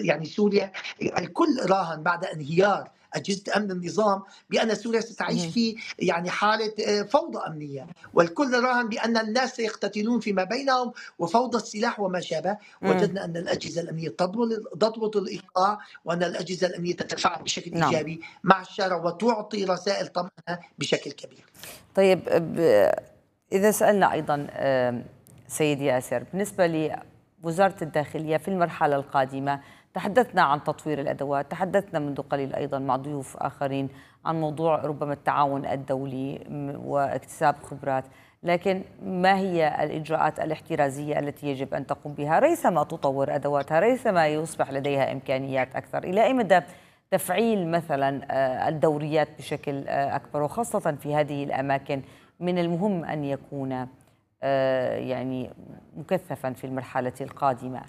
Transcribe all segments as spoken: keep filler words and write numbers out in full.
يعني سوريا الكل راهن بعد انهيار أجهزة أمن النظام بأن سوريا ستعيش اهم. في يعني حالة آآ فوضى أمنية، والكل راهن بأن الناس سيقتتلون فيما بينهم وفوضى السلاح وما شابه. إمم. وجدنا أن الأجهزة الأمنية تضبط تضبط الإيقاع، وأن الأجهزة الأمنية تتفاعل بشكل نعم. إيجابي مع الشارع وتعطي رسائل طمأنة بشكل كبير. طيب ب إذا سألنا أيضًا آمم سيد ياسر، بالنسبة لوزارة الداخلية في المرحلة القادمة، تحدثنا عن تطوير الأدوات، تحدثنا منذ قليل أيضًا مع ضيوف آخرين عن موضوع ربما التعاون الدولي م واكتساب خبرات، لكن ما هي الإجراءات الاحترازية التي يجب أن تقوم بها ريثما تطور أدواتها، ريثما يصبح لديها إمكانيات أكثر؟ إلى أي مدى تفعيل مثلًا آآ الدوريات بشكل آآ أكبر وخاصةً في هذه الأماكن من المهم أن يكون آآ يعني مكثفًا في المرحلة القادمة؟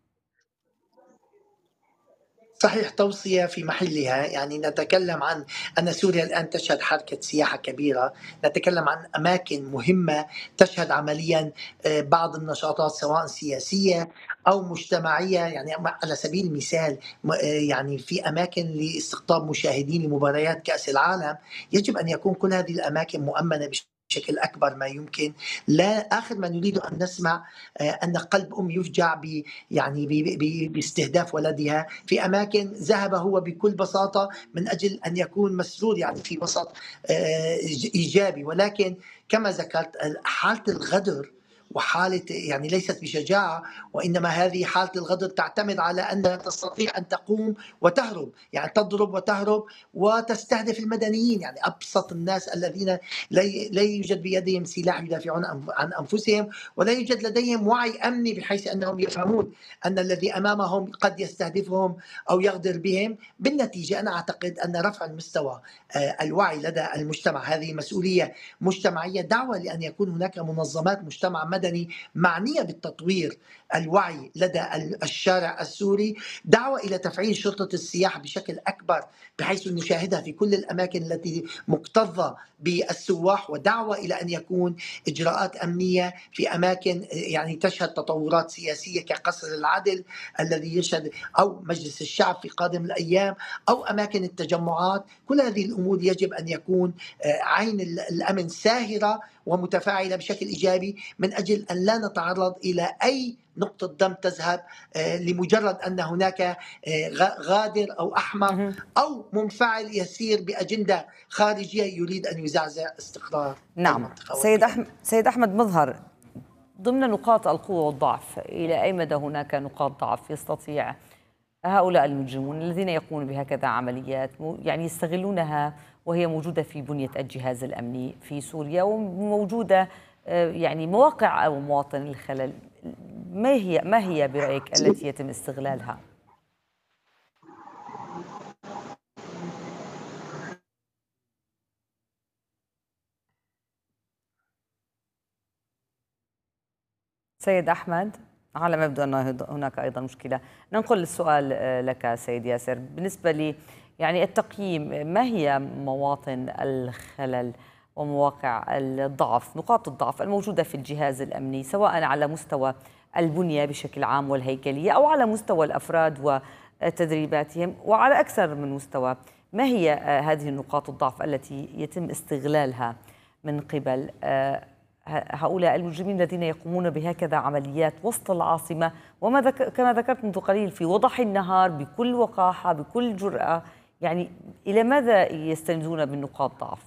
صحيح، توصية في محلها. يعني نتكلم عن أن سوريا الآن تشهد حركة سياحة كبيرة، نتكلم عن أماكن مهمة تشهد عمليا آه، بعض النشاطات سواء سياسية أو مجتمعية. يعني على سبيل المثال م- آه، يعني في أماكن لاستقطاب مشاهدين لمباريات كأس العالم، يجب أن يكون كل هذه الأماكن مؤمنة بشكل أكبر ما يمكن. لا آخر ما نريد أن نسمع آه، أن قلب أم يفجع ب يعني ب- ب- باستهداف ولدها في أماكن ذهب هو بكل بساطة من أجل أن يكون مسرور، يعني في وسط آه، إيجابي. ولكن كما ذكرت حالة الغدر وحالة يعني ليست بشجاعة، وإنما هذه حالة الغدر تعتمد على أنها تستطيع أن تقوم وتهرب، يعني تضرب وتهرب وتستهدف المدنيين، يعني أبسط الناس الذين لا يوجد بيدهم سلاح يدافعون عن أنفسهم، ولا يوجد لديهم وعي أمني بحيث أنهم يفهمون أن الذي أمامهم قد يستهدفهم أو يغدر بهم. بالنتيجة أنا أعتقد أن رفع المستوى آه، الوعي لدى المجتمع هذه مسؤولية مجتمعية، دعوة لأن يكون هناك منظمات مجتمع مدني معنية بالتطوير الوعي لدى الشارع السوري، دعوة إلى تفعيل شرطة السياحة بشكل أكبر بحيث نشاهدها في كل الأماكن التي مكتظة بالسواح، ودعوة إلى أن يكون إجراءات أمنية في أماكن يعني تشهد تطورات سياسية كقصر العدل الذي يشهد، أو مجلس الشعب في قادم الأيام، أو أماكن التجمعات. كل هذه الأمور يجب أن يكون عين الأمن ساهرة ومتفاعلة بشكل إيجابي من أجل أن لا نتعرض إلى أي نقطة دم تذهب لمجرد أن هناك غادر أو أحمق اهم. أو منفعل يسير بأجندة خارجية يريد أن يزعزع استقرار نعم. المنطقة سيد والبلاد. أحم سيد أحمد مظهر، ضمن نقاط القوة والضعف، إلى أي مدى هناك نقاط ضعف يستطيع هؤلاء المجرمون الذين يقومون بهكذا عمليات يعني يستغلونها وهي موجودة في بنية الجهاز الأمني في سوريا وموجودة آه، يعني مواقع أو مواطن الخلل، ما هي ما هي برأيك التي يتم استغلالها؟ سيد أحمد، على ما يبدو أن هناك أيضا مشكلة. ننقل السؤال آه، لك سيد ياسر، بالنسبة لي يعني التقييم، ما هي مواطن الخلل ومواقع الضعف، نقاط الضعف الموجودة في الجهاز الأمني سواء على مستوى البنية بشكل عام والهيكلية أو على مستوى الأفراد وتدريباتهم وعلى أكثر من مستوى؟ ما هي آه، هذه النقاط الضعف التي يتم استغلالها من قبل آه، هؤلاء المجرمين الذين يقومون بهكذا عمليات وسط العاصمة، وما ذك... كما ذكرت منذ قليل في وضح النهار بكل وقاحة بكل جرأة؟ يعني إلى ماذا يستندون بالنقاط ضعف؟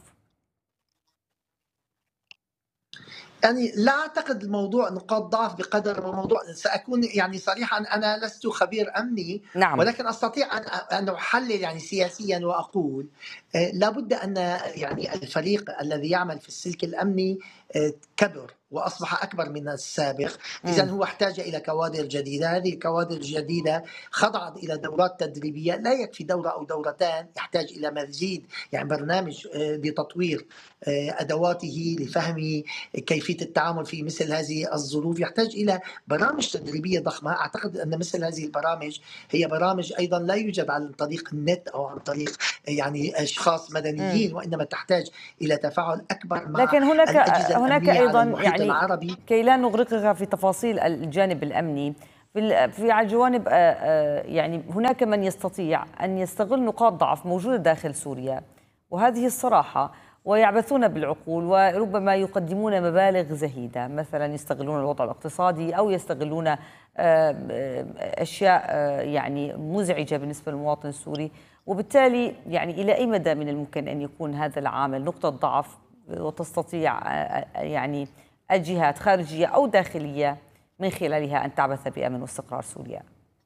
يعني لا أعتقد الموضوع نقاط ضعف بقدر ما موضوع، سأكون يعني صريحا، أنا لست خبير أمني، نعم. ولكن أستطيع أن أن أحلل يعني سياسيا وأقول آه، لابد أن يعني الفريق الذي يعمل في السلك الأمني آه، كبر وأصبح أكبر من السابق. إذا مم. هو احتاج إلى كوادر جديدة، هذه الكوادر الجديدة خضعت إلى دورات تدريبية، لا يكفي دورة أو دورتان، يحتاج إلى مزيد، يعني برنامج آه، لتطوير آه، أدواته لفهم كيفية التعامل في مثل هذه الظروف، يحتاج إلى برامج تدريبية ضخمة. أعتقد أن مثل هذه البرامج هي برامج أيضا لا يوجد عن طريق النت أو عن طريق يعني أشخاص مم. مدنيين، وإنما تحتاج إلى تفاعل أكبر مع لكن هناك الأجهزة هناك الأمنية على أيضا المحيط يعني العربي. كي لا نغرقها في تفاصيل الجانب الأمني، في في على الجوانب يعني هناك من يستطيع أن يستغل نقاط ضعف موجودة داخل سوريا، وهذه الصراحة، ويعبثون بالعقول وربما يقدمون مبالغ زهيدة، مثلا يستغلون الوضع الاقتصادي أو يستغلون أشياء يعني مزعجة بالنسبة للمواطن السوري. وبالتالي يعني إلى أي مدى من الممكن أن يكون هذا العامل نقطة ضعف وتستطيع يعني الجهات خارجية أو داخلية من خلالها أن تعبث بأمن واستقرار سوريا؟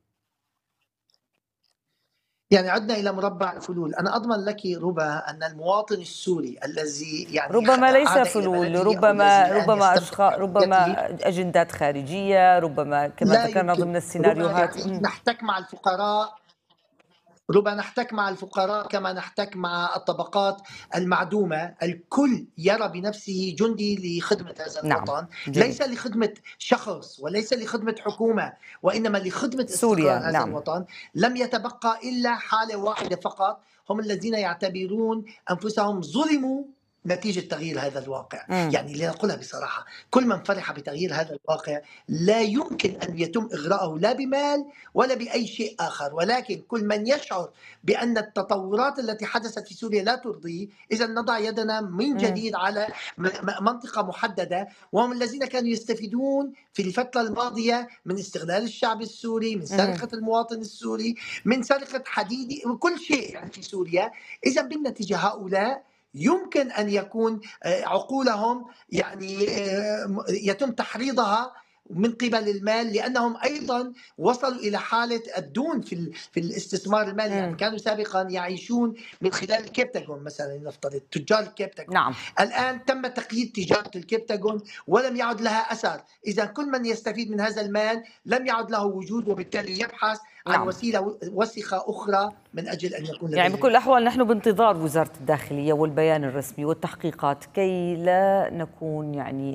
يعني عدنا إلى مربع الفلول. أنا أضمن لك ربما أن المواطن السوري الذي يعني ربما ليس عاد إلى فلول، بلده أو الذي ربما الآن ربما يستمتع أشخاص، ربما بحريته أجندات خارجية، ربما كما لا ذكرنا يمكن. ضمن ربما السيناريوهات. يعني نحتك مع الفقراء، ربما نحتك مع الفقراء كما نحتك مع الطبقات المعدومة. الكل يرى بنفسه جندي لخدمة هذا نعم، الوطن، جميل. ليس لخدمة شخص وليس لخدمة حكومة، وإنما لخدمة سوريا، استقرار هذا نعم. الوطن. لم يتبقى إلا حالة واحدة فقط، هم الذين يعتبرون أنفسهم ظلموا نتيجة تغيير هذا الواقع. مم. يعني لنقولها بصراحة، كل من فرح بتغيير هذا الواقع لا يمكن أن يتم إغراءه لا بمال ولا بأي شيء آخر، ولكن كل من يشعر بأن التطورات التي حدثت في سوريا لا ترضيه، إذا نضع يدنا من مم. جديد على منطقة محددة. وهم الذين كانوا يستفيدون في الفترة الماضية من استغلال الشعب السوري، من مم. سرقة المواطن السوري، من سرقة حديد وكل شيء يعني في سوريا. إذا بالنتيجة هؤلاء يمكن أن يكون عقولهم يعني يتم تحريضها من قبل المال، لأنهم أيضا وصلوا إلى حالة الدون في في الاستثمار المالي. يعني كانوا سابقا يعيشون من خلال الكبتاغون مثلا، نفترض تجار الكبتاغون. نعم. الآن تم تقييد تجارة الكبتاغون ولم يعد لها أثر. إذا كل من يستفيد من هذا المال لم يعد له وجود، وبالتالي يبحث عن نعم. وسيلة وسيخة أخرى من أجل أن يكون يعني لديه. بكل الأحوال نحن بانتظار وزارة الداخلية والبيان الرسمي والتحقيقات كي لا نكون يعني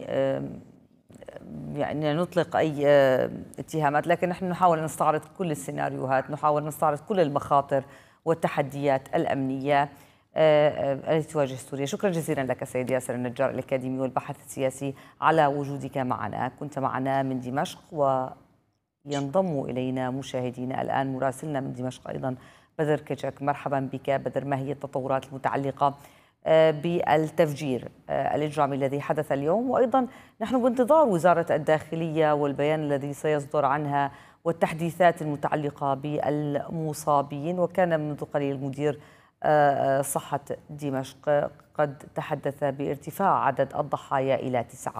يعني نطلق أي اتهامات، لكن نحن نحاول أن نستعرض كل السيناريوهات، نحاول أن نستعرض كل المخاطر والتحديات الأمنية التي تواجه سوريا. شكرا جزيلا لك سيد ياسر النجار الأكاديمي والباحث السياسي على وجودك معنا. كنت معنا من دمشق، وينضم إلينا مشاهدينا الآن مراسلنا من دمشق أيضا بدر كجك. مرحبا بك بدر، ما هي التطورات المتعلقة بالتفجير الإجرامي الذي حدث اليوم؟ وأيضا نحن بانتظار وزارة الداخلية والبيان الذي سيصدر عنها والتحديثات المتعلقة بالمصابين. وكان منذ قليل مدير صحة دمشق قد تحدث بارتفاع عدد الضحايا إلى تسعة.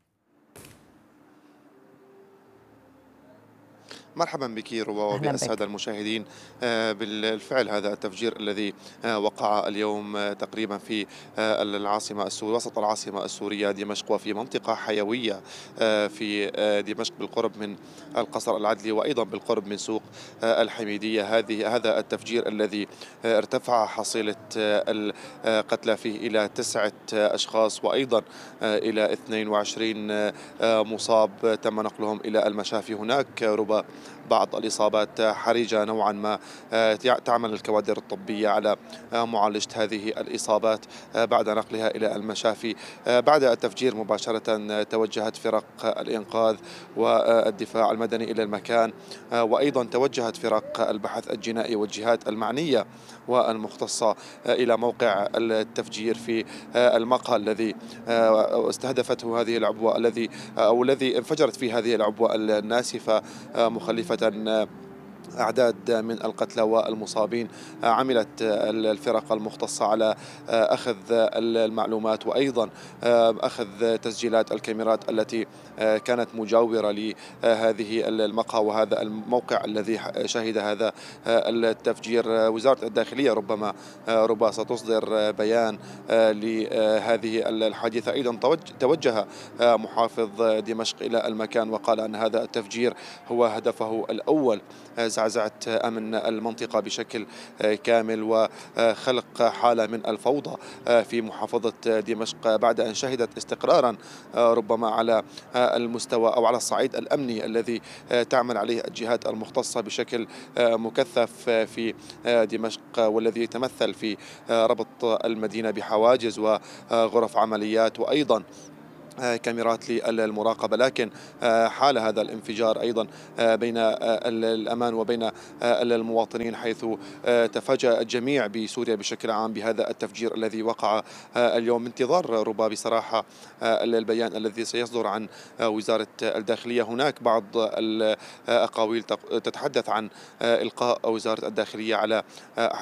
مرحبا بك روى وبالسادة المشاهدين. بالفعل هذا التفجير الذي وقع اليوم تقريبا في العاصمة السورية، وسط العاصمة السورية دمشق، وفي منطقة حيوية في دمشق بالقرب من القصر العدلي وأيضا بالقرب من سوق الحميدية. هذه هذا التفجير الذي ارتفع حصيلة القتلى فيه إلى تسعة أشخاص وأيضا إلى اثنين وعشرين مصاب تم نقلهم إلى المشافي. هناك ربما بعض الإصابات حرجة نوعا ما، تعمل الكوادر الطبية على معالجة هذه الإصابات بعد نقلها إلى المشافي. بعد التفجير مباشرة توجهت فرق الإنقاذ والدفاع المدني إلى المكان، وأيضا توجهت فرق البحث الجنائي والجهات المعنية والمختصة إلى موقع التفجير في المقهى الذي استهدفته هذه العبوة الذي أو الذي انفجرت فيه هذه العبوة الناسفة، مخلفة أعداد من القتلى والمصابين. عملت الفرق المختصة على أخذ المعلومات وأيضا أخذ تسجيلات الكاميرات التي كانت مجاورة لهذه المقهى وهذا الموقع الذي شهد هذا التفجير. وزارة الداخلية ربما ربما ستصدر بيان لهذه الحادثة. أيضا توجه محافظ دمشق إلى المكان وقال أن هذا التفجير هو هدفه الأول زعزعة أمن المنطقة بشكل كامل وخلق حالة من الفوضى في محافظة دمشق بعد أن شهدت استقرارا ربما على المستوى أو على الصعيد الأمني الذي تعمل عليه الجهات المختصة بشكل مكثف في دمشق، والذي يتمثل في ربط المدينة بحواجز وغرف عمليات وأيضا كاميرات للمراقبة، لكن حال هذا الانفجار أيضا بين الأمان وبين المواطنين، حيث تفاجأ الجميع بسوريا بشكل عام بهذا التفجير الذي وقع اليوم. انتظار ربا بصراحة البيان الذي سيصدر عن وزارة الداخلية. هناك بعض الأقاويل تتحدث عن إلقاء وزارة الداخلية على